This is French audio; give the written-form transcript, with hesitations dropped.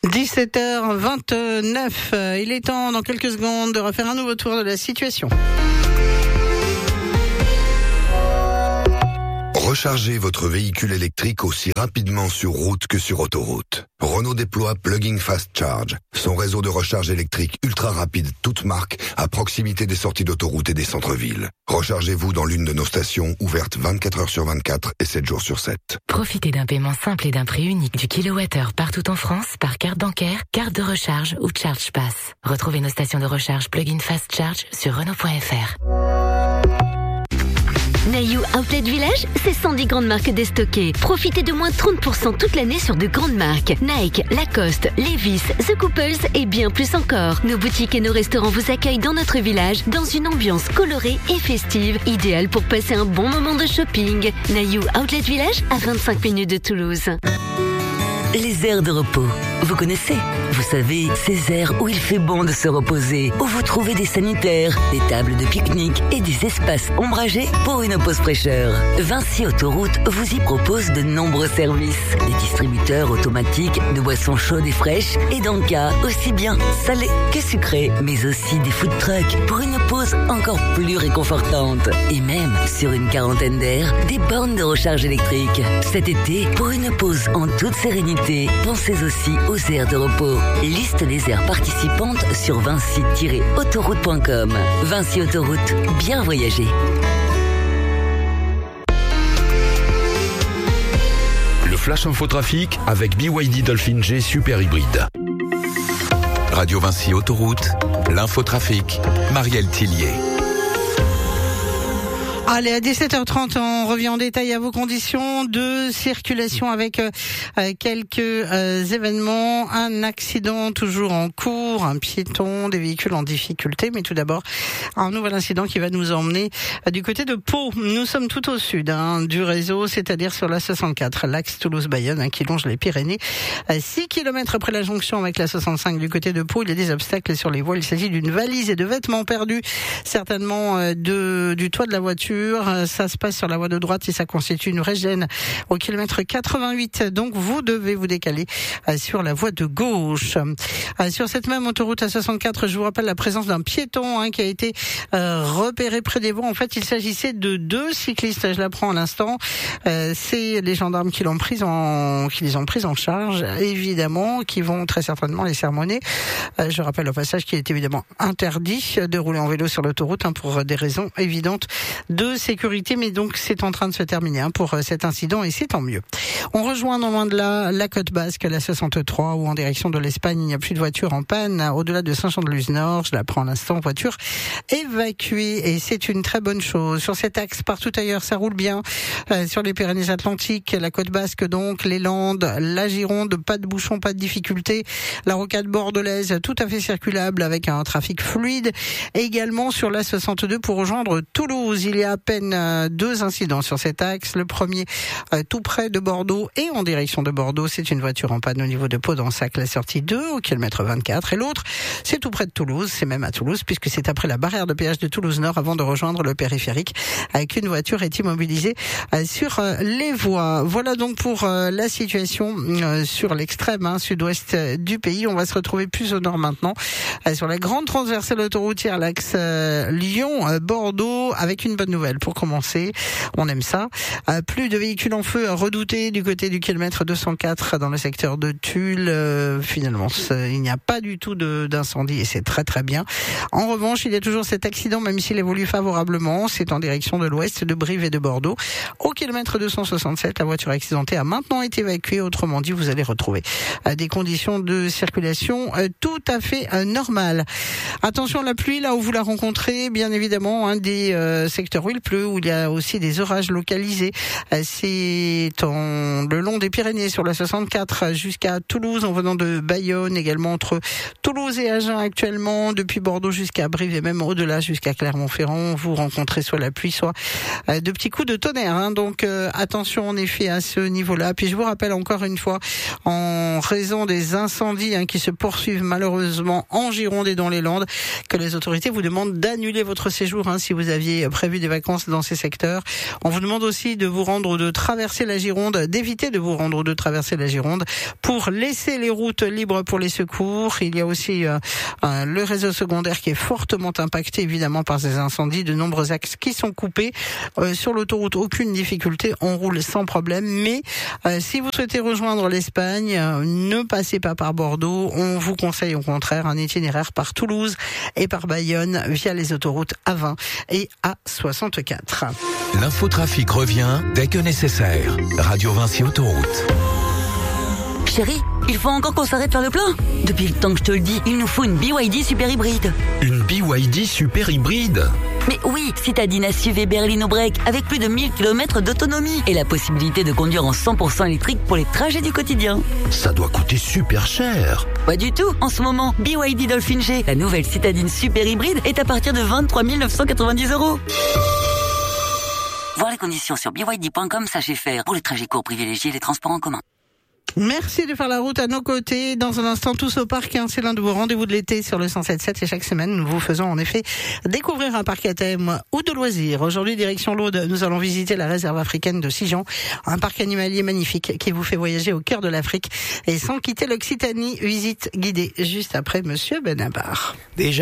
17h29, il est temps dans quelques secondes de refaire un nouveau tour de la situation. Rechargez votre véhicule électrique aussi rapidement sur route que sur autoroute. Renault déploie Plug-in Fast Charge, son réseau de recharge électrique ultra rapide toute marque à proximité des sorties d'autoroute et des centres-villes. Rechargez-vous dans l'une de nos stations ouvertes 24 heures sur 24 et 7 jours sur 7. Profitez d'un paiement simple et d'un prix unique du kilowattheure partout en France par carte bancaire, carte de recharge ou Charge Pass. Retrouvez nos stations de recharge Plug-in Fast Charge sur Renault.fr. Nayou Outlet Village, c'est 110 grandes marques déstockées. Profitez de moins 30% toute l'année sur de grandes marques. Nike, Lacoste, Levi's, The Couples et bien plus encore. Nos boutiques et nos restaurants vous accueillent dans notre village, dans une ambiance colorée et festive, idéale pour passer un bon moment de shopping. Nayou Outlet Village, à 25 minutes de Toulouse. Les aires de repos. Vous connaissez? Vous savez, ces aires où il fait bon de se reposer, où vous trouvez des sanitaires, des tables de pique-nique et des espaces ombragés pour une pause fraîcheur. Vinci Autoroute vous y propose de nombreux services. Des distributeurs automatiques de boissons chaudes et fraîches et d'encas aussi bien salées que sucrées, mais aussi des food trucks pour une pause encore plus réconfortante. Et même, sur une quarantaine d'aires, des bornes de recharge électrique. Cet été, pour une pause en toute sérénité, pensez aussi aux aires de repos. Liste des aires participantes sur vinci-autoroute.com. Vinci Autoroute, bien voyager. Le Flash Infotrafic avec BYD Dolphin G Super Hybride. Radio Vinci Autoroute, l'infotrafic, Marielle Tillier. Allez, à 17h30, on revient en détail à vos conditions de circulation avec quelques événements. Un accident toujours en cours, un piéton, des véhicules en difficulté. Mais tout d'abord, un nouvel incident qui va nous emmener du côté de Pau. Nous sommes tout au sud du réseau, c'est-à-dire sur la 64, l'axe Toulouse-Bayonne, qui longe les Pyrénées. 6 km après la jonction avec la 65 du côté de Pau, il y a des obstacles sur les voies. Il s'agit d'une valise et de vêtements perdus, certainement du toit de la voiture. Ça se passe sur la voie de droite et ça constitue une vraie gêne au kilomètre 88. Donc vous devez vous décaler sur la voie de gauche. Sur cette même autoroute à 64, je vous rappelle la présence d'un piéton qui a été repéré près des voies. En fait, il s'agissait de 2 cyclistes. Je l'apprends à l'instant. C'est les gendarmes qui les ont pris en charge, évidemment, qui vont très certainement les sermonner. Je rappelle au passage qu'il est évidemment interdit de rouler en vélo sur l'autoroute pour des raisons évidentes de sécurité, mais donc c'est en train de se terminer pour cet incident et c'est tant mieux. On rejoint non loin de là la côte basque, la 63, où en direction de l'Espagne, il n'y a plus de voitures en panne. Au-delà de Saint-Jean-de-Luz-Nord, je l'apprends à l'instant, voiture évacuée et c'est une très bonne chose. Sur cet axe, partout ailleurs, ça roule bien. Sur les Pyrénées-Atlantiques, la côte basque donc, les Landes, la Gironde, pas de bouchons, pas de difficultés. La rocade bordelaise, tout à fait circulable avec un trafic fluide. Et également sur la 62 pour rejoindre Toulouse. Il y a à peine 2 incidents sur cet axe. Le premier tout près de Bordeaux et en direction de Bordeaux, c'est une voiture en panne au niveau de Pau-d'Ensac, la sortie 2 au kilomètre 24. Et l'autre, c'est tout près de Toulouse, c'est même à Toulouse puisque c'est après la barrière de péage de Toulouse-Nord avant de rejoindre le périphérique qu'une voiture est immobilisée sur les voies. Voilà donc pour la situation sur l'extrême sud-ouest du pays. On va se retrouver plus au nord maintenant sur la grande transversale autoroutière, l'axe Lyon-Bordeaux, avec une bonne nouvelle pour commencer. On aime ça. Plus de véhicules en feu à redouter du côté du kilomètre 204 dans le secteur de Tulle. Finalement, il n'y a pas du tout d'incendie et c'est très très bien. En revanche, il y a toujours cet accident, même s'il évolue favorablement. C'est en direction de l'ouest de Brive et de Bordeaux. Au kilomètre 267, la voiture accidentée a maintenant été évacuée. Autrement dit, vous allez retrouver des conditions de circulation tout à fait normales. Attention à la pluie, là où vous la rencontrez, bien évidemment, des secteurs où il pleut, où il y a aussi des orages localisés. C'est le long des Pyrénées sur la 64 jusqu'à Toulouse, en venant de Bayonne, également entre Toulouse et Agen actuellement, depuis Bordeaux jusqu'à Brive et même au-delà jusqu'à Clermont-Ferrand. Vous rencontrez soit la pluie, soit de petits coups de tonnerre. Donc attention en effet à ce niveau-là. Puis je vous rappelle encore une fois, en raison des incendies qui se poursuivent malheureusement en Gironde et dans les Landes, que les autorités vous demandent d'annuler votre séjour si vous aviez prévu des vacances vacances dans ces secteurs. On vous demande aussi de vous rendre ou de traverser la Gironde, d'éviter de vous rendre ou de traverser la Gironde pour laisser les routes libres pour les secours. Il y a aussi le réseau secondaire qui est fortement impacté évidemment par ces incendies. De nombreux axes qui sont coupés. Sur l'autoroute, aucune difficulté, on roule sans problème. Mais si vous souhaitez rejoindre l'Espagne, ne passez pas par Bordeaux. On vous conseille au contraire un itinéraire par Toulouse et par Bayonne via les autoroutes A20 et A64. L'infotrafic revient dès que nécessaire. Radio Vinci Autoroute. Chérie, il faut encore qu'on s'arrête faire le plein. Depuis le temps que je te le dis, il nous faut une BYD super hybride. Une BYD super hybride? Mais oui, citadine SUV Berlino Break avec plus de 1000 km d'autonomie et la possibilité de conduire en 100% électrique pour les trajets du quotidien. Ça doit coûter super cher. Pas du tout. En ce moment, BYD Dolphin G, la nouvelle citadine super hybride, est à partir de 23 990 €. Voir les conditions sur byd.com, sachez faire. Pour les trajets courts, privilégiez les transports en commun. Merci de faire la route à nos côtés. Dans un instant, tous au parc, c'est l'un de vos rendez-vous de l'été sur le 107.7 et chaque semaine, nous vous faisons en effet découvrir un parc à thème ou de loisirs. Aujourd'hui, direction l'Aude, nous allons visiter la réserve africaine de Sijan, un parc animalier magnifique qui vous fait voyager au cœur de l'Afrique et sans quitter l'Occitanie. Visite guidée juste après Monsieur Benabar.